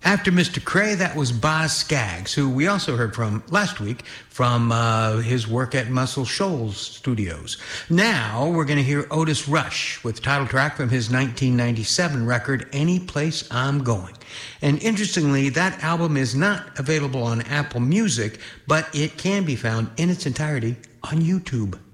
After Mr. Cray, that was Boz Scaggs, who we also heard from last week from his work at Muscle Shoals Studios. Now we're going to hear Otis Rush with the title track from his 1997 record, Any Place I'm Going. And interestingly, that album is not available on Apple Music, but it can be found in its entirety on YouTube.